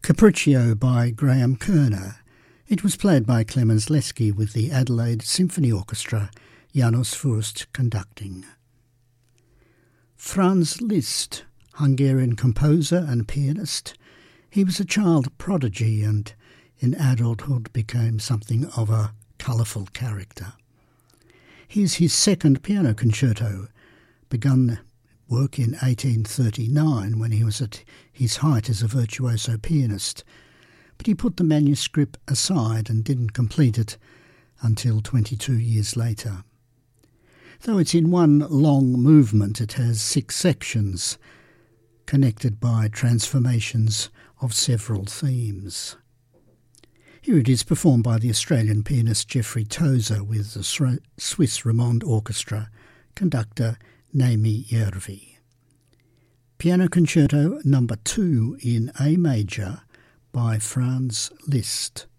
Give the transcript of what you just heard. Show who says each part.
Speaker 1: Capriccio by Graham Kerner. It was played by Clemens Lesky with the Adelaide Symphony Orchestra, János Fürst conducting. Franz Liszt, Hungarian composer and pianist. He was a child prodigy and in adulthood became something of a colourful character. Here's his second piano concerto, begun work in 1839 when he was at his height as a virtuoso pianist, but he put the manuscript aside and didn't complete it until 22 years later. Though it's in one long movement, it has 6 sections connected by transformations of several themes. Here it is performed by the Australian pianist Jeffrey Tozer with the Swiss Romande Orchestra, conductor Naimi Järvi. Piano Concerto No. 2 in A major by Franz Liszt.